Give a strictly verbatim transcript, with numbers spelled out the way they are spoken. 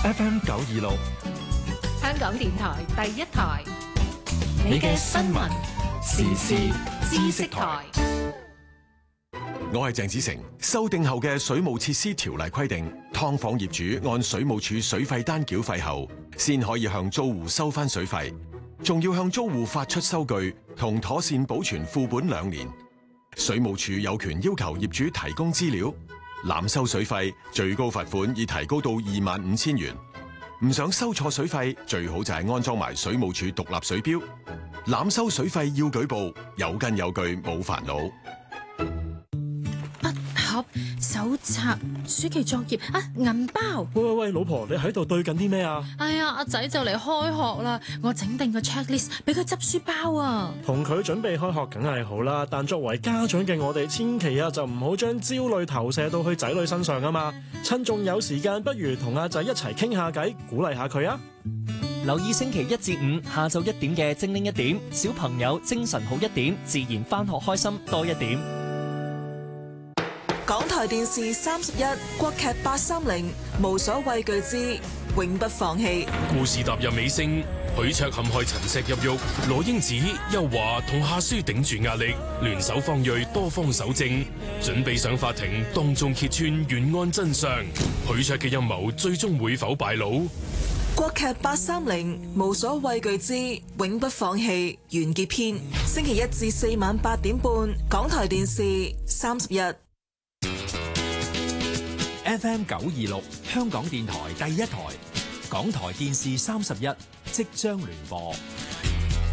F M 九二六， 香港電台第一台，你嘅新聞時事知識台。 我係鄭子誠。修訂後嘅水務設施條例規定，劏房業主按水務署水費單繳費後，先可以向租戶收翻水費，仲要向租戶發出收據同妥善保存副本兩年。水務署有權要求業主提供資料。濫收水費，最高罰款已提高到二萬五千元。唔想收錯水費，最好就係安裝埋水務署獨立水錶。濫收水費要舉報，有根有據，冇煩惱。 盒、手冊、暑期作業啊，銀包。 喂喂喂，老婆，你喺度對緊啲咩啊？ 哎呀，阿仔就嚟開學啦，我整定個 checklist 俾佢執書包啊。 同佢準備開學梗係好啦，但作為家長嘅我哋，千祈啊就唔好將焦慮投射到去仔女身上啊嘛。趁仲有時間，不如同阿仔一齊傾下偈，鼓勵下佢啊。 留意星期一至五下晝一點嘅精靈一點，小朋友精神好一點，自然返學開心多一點。 港台電視三十一國劇八三零無所畏懼之永不放棄。 故事踏入尾聲，許卓陷害陳石入獄，羅英子、邱華同夏書頂住壓力，聯手方銳多方搜證，準備上法庭當眾揭穿懸案真相。許卓嘅陰謀最終會否敗露？ 國劇八三零無所畏懼之永不放棄完結篇，星期一至四晚八點半，港台電視三十一。 F M 九二六香港電台第一台，港台電視三十一即將聯播。